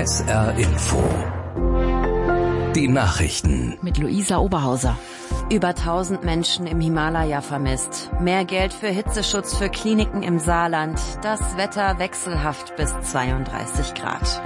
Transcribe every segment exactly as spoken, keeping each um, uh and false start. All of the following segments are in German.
S R Info. Die Nachrichten. Mit Luisa Oberhauser. Über tausend Menschen im Himalaya vermisst. Mehr Geld für Hitzeschutz für Kliniken im Saarland. Das Wetter wechselhaft bis zweiunddreißig Grad.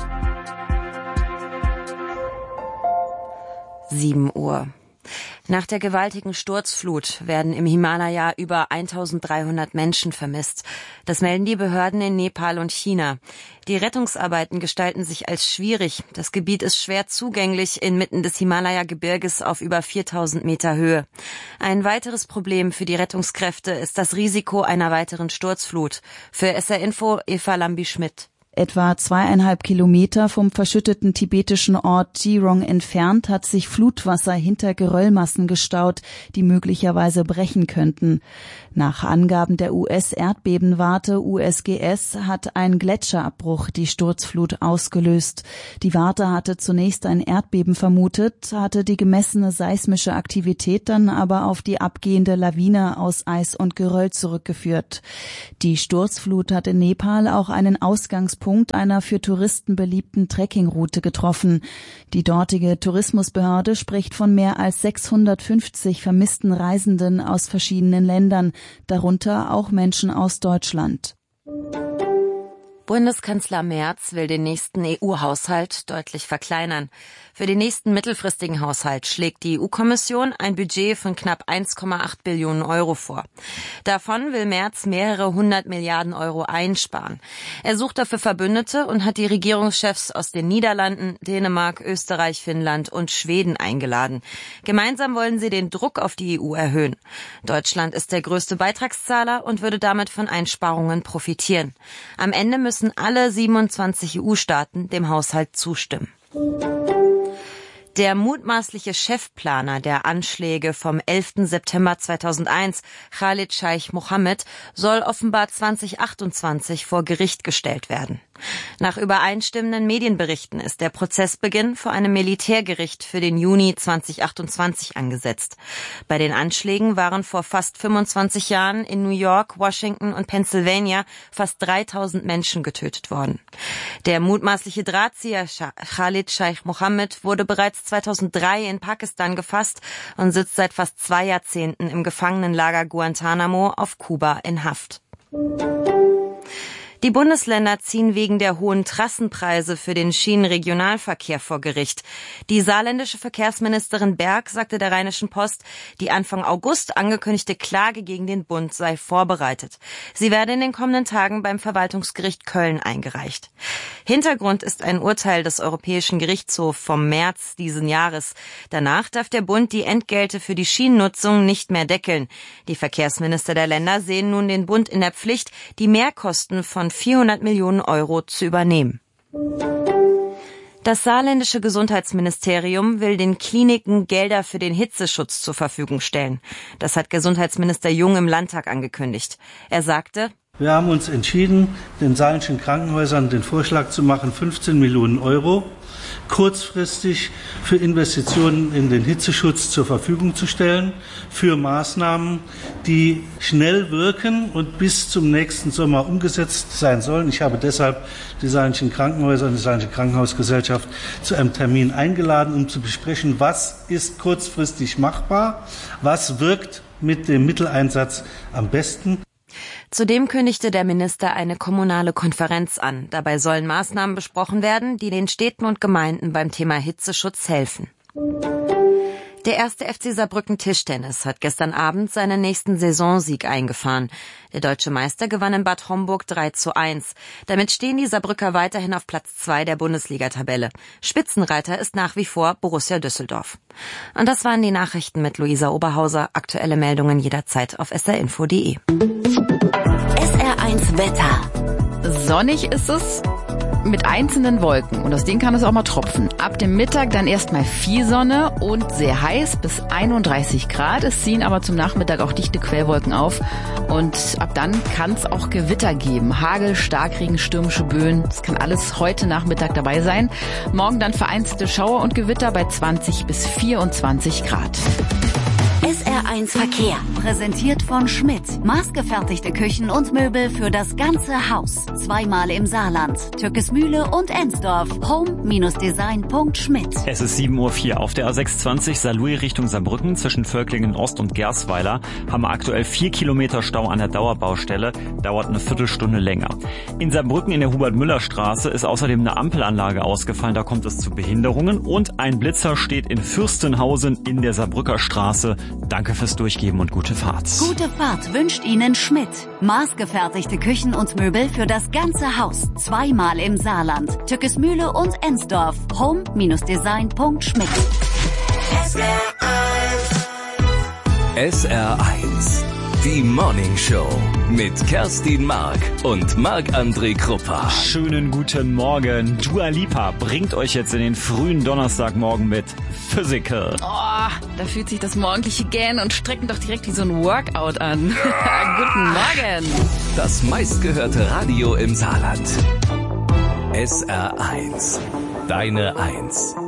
sieben Uhr. Nach der gewaltigen Sturzflut werden im Himalaya über eintausenddreihundert Menschen vermisst. Das melden die Behörden in Nepal und China. Die Rettungsarbeiten gestalten sich als schwierig. Das Gebiet ist schwer zugänglich inmitten des Himalaya-Gebirges auf über viertausend Meter Höhe. Ein weiteres Problem für die Rettungskräfte ist das Risiko einer weiteren Sturzflut. Für S R Info Eva Lambi-Schmidt. Etwa zweieinhalb Kilometer vom verschütteten tibetischen Ort Jirong entfernt hat sich Flutwasser hinter Geröllmassen gestaut, die möglicherweise brechen könnten. Nach Angaben der U S-Erdbebenwarte U S G S hat ein Gletscherabbruch die Sturzflut ausgelöst. Die Warte hatte zunächst ein Erdbeben vermutet, hatte die gemessene seismische Aktivität dann aber auf die abgehende Lawine aus Eis und Geröll zurückgeführt. Die Sturzflut hat in Nepal auch einen Ausgangspunkt einer für Touristen beliebten Trekkingroute getroffen. Die dortige Tourismusbehörde spricht von mehr als sechshundertfünfzig vermissten Reisenden aus verschiedenen Ländern, darunter auch Menschen aus Deutschland. Bundeskanzler Merz will den nächsten E U-Haushalt deutlich verkleinern. Für den nächsten mittelfristigen Haushalt schlägt die E U-Kommission ein Budget von knapp eins Komma acht Billionen Euro vor. Davon will Merz mehrere hundert Milliarden Euro einsparen. Er sucht dafür Verbündete und hat die Regierungschefs aus den Niederlanden, Dänemark, Österreich, Finnland und Schweden eingeladen. Gemeinsam wollen sie den Druck auf die E U erhöhen. Deutschland ist der größte Beitragszahler und würde damit von Einsparungen profitieren. Am Ende müssen müssen alle siebenundzwanzig E U-Staaten dem Haushalt zustimmen. Der mutmaßliche Chefplaner der Anschläge vom elften September zweitausendeins, Khalid Sheikh Mohammed, soll offenbar zweitausendachtundzwanzig vor Gericht gestellt werden. Nach übereinstimmenden Medienberichten ist der Prozessbeginn vor einem Militärgericht für den Juni zweitausendachtundzwanzig angesetzt. Bei den Anschlägen waren vor fast fünfundzwanzig Jahren in New York, Washington und Pennsylvania fast dreitausend Menschen getötet worden. Der mutmaßliche Drahtzieher Khalid Sheikh Mohammed wurde bereits zweitausenddrei in Pakistan gefasst und sitzt seit fast zwei Jahrzehnten im Gefangenenlager Guantanamo auf Kuba in Haft. Die Bundesländer ziehen wegen der hohen Trassenpreise für den Schienenregionalverkehr vor Gericht. Die saarländische Verkehrsministerin Berg sagte der Rheinischen Post, die Anfang August angekündigte Klage gegen den Bund sei vorbereitet. Sie werde in den kommenden Tagen beim Verwaltungsgericht Köln eingereicht. Hintergrund ist ein Urteil des Europäischen Gerichtshofs vom März diesen Jahres. Danach darf der Bund die Entgelte für die Schienennutzung nicht mehr deckeln. Die Verkehrsminister der Länder sehen nun den Bund in der Pflicht, die Mehrkosten von vierhundert Millionen Euro zu übernehmen. Das saarländische Gesundheitsministerium will den Kliniken Gelder für den Hitzeschutz zur Verfügung stellen. Das hat Gesundheitsminister Jung im Landtag angekündigt. Er sagte: Wir haben uns entschieden, den saarländischen Krankenhäusern den Vorschlag zu machen, fünfzehn Millionen Euro kurzfristig für Investitionen in den Hitzeschutz zur Verfügung zu stellen, für Maßnahmen, die schnell wirken und bis zum nächsten Sommer umgesetzt sein sollen. Ich habe deshalb die saarländischen Krankenhäuser und die saarländische Krankenhausgesellschaft zu einem Termin eingeladen, um zu besprechen, was ist kurzfristig machbar, was wirkt mit dem Mitteleinsatz am besten. Zudem kündigte der Minister eine kommunale Konferenz an. Dabei sollen Maßnahmen besprochen werden, die den Städten und Gemeinden beim Thema Hitzeschutz helfen. Der erste F C Saarbrücken Tischtennis hat gestern Abend seinen nächsten Saisonsieg eingefahren. Der deutsche Meister gewann in Bad Homburg drei zu eins. Damit stehen die Saarbrücker weiterhin auf Platz zwei der Bundesliga-Tabelle. Spitzenreiter ist nach wie vor Borussia Düsseldorf. Und das waren die Nachrichten mit Luisa Oberhauser. Aktuelle Meldungen jederzeit auf s r info punkt d e. S R eins Wetter. Sonnig ist es, mit einzelnen Wolken, und aus denen kann es auch mal tropfen. Ab dem Mittag dann erstmal viel Sonne und sehr heiß bis einunddreißig Grad. Es ziehen aber zum Nachmittag auch dichte Quellwolken auf und ab dann kann es auch Gewitter geben. Hagel, Starkregen, stürmische Böen, das kann alles heute Nachmittag dabei sein. Morgen dann vereinzelte Schauer und Gewitter bei zwanzig bis vierundzwanzig Grad. S R R eins Verkehr. Präsentiert von Schmidt. Maßgefertigte Küchen und Möbel für das ganze Haus. Zweimal im Saarland. Türkesmühle und Ensdorf. home Design punkt schmidt. Es ist sieben Uhr vier. Auf der A sechsundzwanzig Saarlouis Richtung Saarbrücken zwischen Völklingen Ost und Gersweiler haben wir aktuell vier Kilometer Stau an der Dauerbaustelle. Dauert eine Viertelstunde länger. In Saarbrücken in der Hubert-Müller-Straße ist außerdem eine Ampelanlage ausgefallen. Da kommt es zu Behinderungen. Und ein Blitzer steht in Fürstenhausen in der Saarbrücker Straße. Danke fürs Durchgeben und gute Fahrt. Gute Fahrt wünscht Ihnen Schmidt. Maßgefertigte Küchen und Möbel für das ganze Haus. Zweimal im Saarland. Türkesmühle und Ensdorf. home Design punkt schmidt. S R eins. Die Morning Show mit Kerstin Mark und Marc-André Kruppa. Schönen guten Morgen. Dua Lipa bringt euch jetzt in den frühen Donnerstagmorgen mit Physical. Oh, da fühlt sich das morgendliche Gähnen und Strecken doch direkt wie so ein Workout an. Guten Morgen. Das meistgehörte Radio im Saarland. S R eins. Deine Eins.